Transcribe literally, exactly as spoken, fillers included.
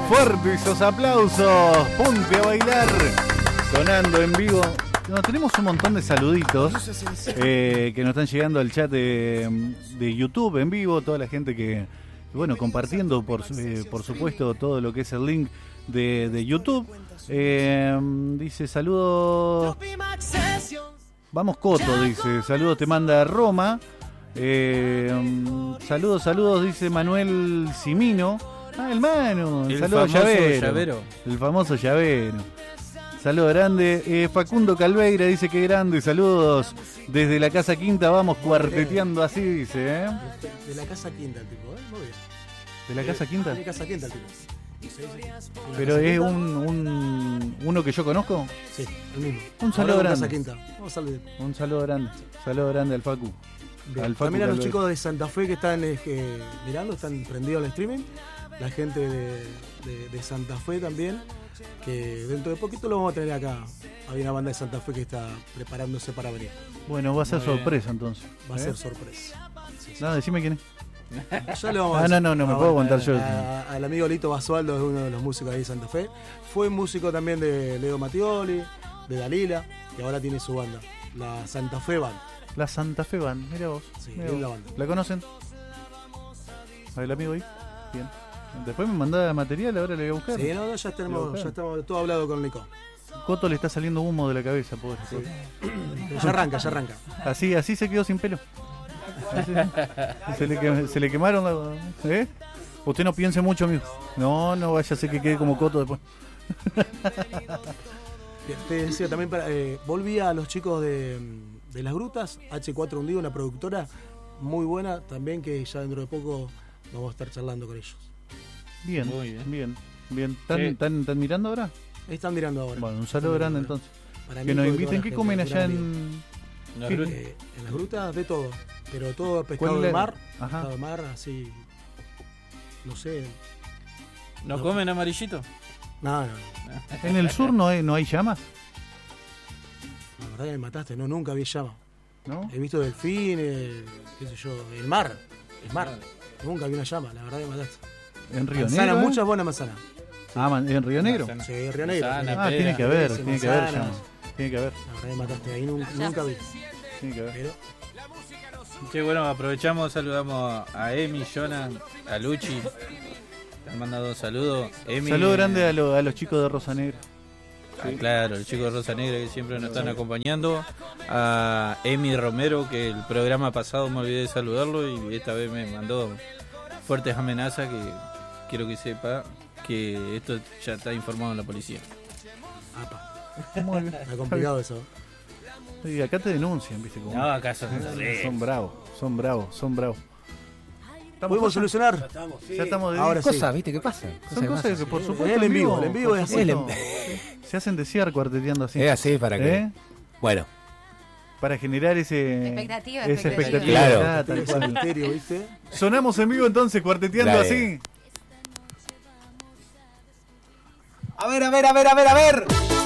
fuerte esos aplausos. Ponte a bailar. Sonando en vivo. No, tenemos un montón de saluditos eh, que nos están llegando al chat de, de YouTube en vivo. Toda la gente que, bueno, compartiendo por, eh, por supuesto todo lo que es el link de, de YouTube. Eh, dice saludos. Vamos Coto, dice. Saludos te manda Roma. Eh, saludos, saludos, dice Manuel Simino. Ah, el Manu. El saludos famoso llavero. llavero. El famoso llavero. Saludos grande. Eh, Facundo Calveira dice que grande. Saludos desde la Casa Quinta. Vamos cuarteteando así, dice. ¿eh? De la Casa Quinta el tipo, ¿eh? Muy bien. ¿De la Casa Quinta? De la Casa Quinta el tipo. Sí, sí. Pero es un, un uno que yo conozco. Sí, el mismo. Un saludo Ahora grande. Casa Quinta. Vamos a saludar. Un saludo grande. Saludo grande al Facu. Al Facu También a los Calveira. chicos de Santa Fe que están eh, mirando, están prendidos al streaming. La gente de, de, de Santa Fe también, que dentro de poquito lo vamos a tener acá. Hay una banda de Santa Fe que está preparándose para venir. Bueno, va a ser Muy bien. sorpresa entonces. Va a ¿eh? ser sorpresa. Sí, sí. No, decime quién es. Ya le vamos a Ah, decir. no, no, no me puedo aguantar yo. A- Al amigo Lito Basualdo es uno de los músicos ahí de Santa Fe. Fue músico también de Leo Mattioli, de Dalila, y ahora tiene su banda, la Santa Fe Band. La Santa Fe Band, mira vos. Sí, mirá linda vos. banda. ¿La conocen? ¿A el amigo ahí? Bien. Después me mandaba material, ahora le voy a buscar. Sí, no, no, ya Lo tenemos, buscaron. ya estamos todo hablado con Nico. Coto le está saliendo humo de la cabeza, pobre. Ya arranca, ya arranca. Así, así se quedó sin pelo. Así. Se, le que- se le quemaron la... ¿Eh? Usted no piense mucho, amigo. No, no vaya a ser que quede como Coto después. Bien, te decía también, para, eh, volví a los chicos de, de Las Grutas, hache cuatro Hundido, una productora muy buena también, que ya dentro de poco vamos a estar charlando con ellos. Bien, Muy bien. bien, bien. ¿Están, Sí. están, están mirando ahora? Ahí están mirando ahora. Bueno, un saludo Están grande mirando entonces. ahora. Para Que Nico nos y toda inviten. la ¿Qué gente, comen un allá gran amigo. en...? Una ¿Qué? gruta. Eh, en Las Grutas de todo, pero todo pescado ¿Cuál de es? mar, Ajá. pescado de mar, así, no sé, ¿No No. comen amarillito? no, no, no. ¿En el sur no hay, no hay llamas? La verdad que me mataste, no, nunca vi llama. ¿No? He visto delfines, qué sé yo, el mar, el mar, nunca vi una llama, la verdad que me mataste. ¿En Río Manzana, Negro? eh? muchas buenas manzanas. Ah, man- ¿en Río Negro? Manzana. Sí, Río Negro. Manzana, pero- Ah, tiene pera, que haber, peras y tiene que haber manzanas. llamas. Tiene que haber, La verdad que me mataste ahí, nunca, nunca vi. tiene que haber. Pero Che, bueno, aprovechamos, saludamos a Emi, Jonan, a Luchi. Te han mandado un saludo. Emi, Saludo grande a, lo- a los chicos de Rosa Negra. Ah, claro, el chico de Rosa Negra que siempre nos están acompañando. A Emi Romero, que el programa pasado me olvidé de saludarlo y esta vez me mandó fuertes amenazas que quiero que sepa que esto ya está informado en la policía. apa, Muy bien. está complicado eso. Y acá te denuncian, ¿viste? Como- No, acaso. Son bravos, son bravos, son bravos. ¿Podemos solucionar? Ya estamos de Ahora sí. Cosas, ¿viste qué pasa? Son cosas que por supuesto El en vivo, el en vivo por es así. supuesto, se hacen desear cuarteteando así. Es así para que. ¿Eh? Bueno, Para generar ese Expectativa, esa expectativa. expectativa. Claro. Ah, tal Ese cual. misterio, ¿viste? Sonamos en vivo entonces, cuarteteando Dale. así. a ver, a ver, a ver, a ver, a ver.